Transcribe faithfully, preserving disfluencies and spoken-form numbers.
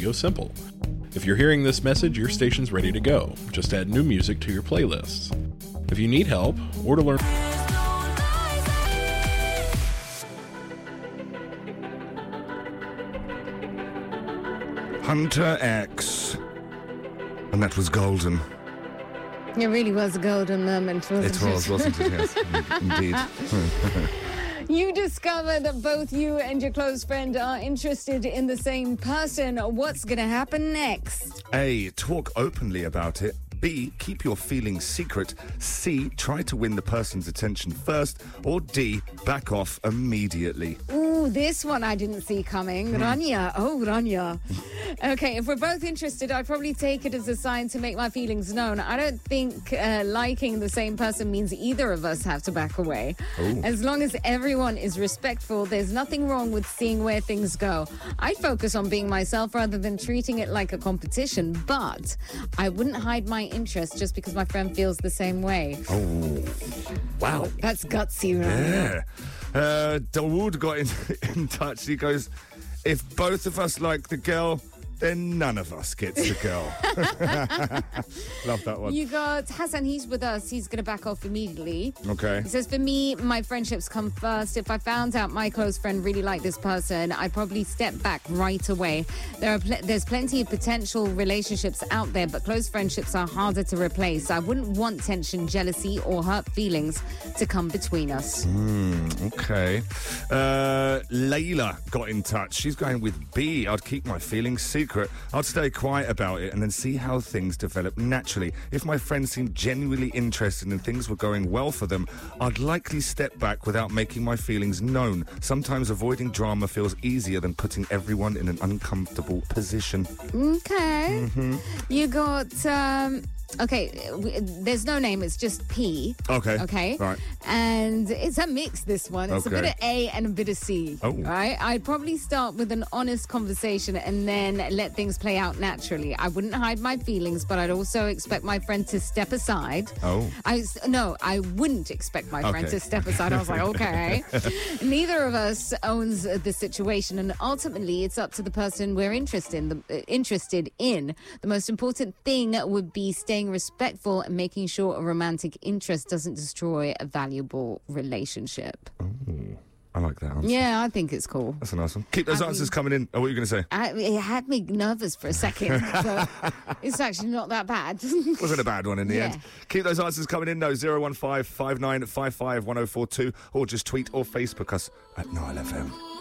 Radio Simple. If you're hearing this message, your station's ready to go. Just add new music to your playlists. If you need help or to learn... Hunter X. And that was golden. It really was a golden moment, wasn't it? It was, wasn't it? Yes, indeed. You discover that both you and your close friend are interested in the same person. What's going to happen next? A, talk openly about it. B, keep your feelings secret. C, try to win the person's attention first. Or D, back off immediately. Ooh, this one I didn't see coming. Mm. Rania. Oh, Rania. Okay, if we're both interested, I'd probably take it as a sign to make my feelings known. I don't think uh, liking the same person means either of us have to back away. Ooh. As long as everyone is respectful, there's nothing wrong with seeing where things go. I'd focus on being myself rather than treating it like a competition, but I wouldn't hide my interest just because my friend feels the same way. Oh, wow. That's gutsy, right? Yeah. Uh, Dawood got in, in touch. He goes, if both of us like the girl, then none of us gets the girl. Love that one. You got Hassan, he's with us. He's going to back off immediately. Okay. He says, for me, my friendships come first. If I found out my close friend really liked this person, I'd probably step back right away. There are pl- There's plenty of potential relationships out there, but close friendships are harder to replace. I wouldn't want tension, jealousy, or hurt feelings to come between us. Mm, okay. Uh, Layla got in touch. She's going with B. I'd keep my feelings secret. I'd stay quiet about it and then see how things develop naturally. If my friends seemed genuinely interested and things were going well for them, I'd likely step back without making my feelings known. Sometimes avoiding drama feels easier than putting everyone in an uncomfortable position. Okay. Mm-hmm. You got... Um, Okay, w- there's no name, it's just P. Okay. Okay. Right. And it's a mix, this one. It's Okay. a bit of A and a bit of C. Oh. Right? I'd probably start with an honest conversation and then let things play out naturally. I wouldn't hide my feelings, but I'd also expect my friend to step aside. Oh. I, no, I wouldn't expect my friend Okay. to step aside. I was like, okay. Neither of us owns the situation, and ultimately it's up to the person we're interested in. The, uh, interested in. The most important thing would be staying respectful and making sure a romantic interest doesn't destroy a valuable relationship. Ooh, I like that answer. Yeah, I think it's cool. That's a nice one. Keep those I answers mean- coming in. Oh, what are you going to say? I, it had me nervous for a second, but it's actually not that bad. Wasn't a bad one in the Yeah. end. Keep those answers coming in, though. zero one five, five nine five five, one oh four two, or just tweet or Facebook us at Nile F M.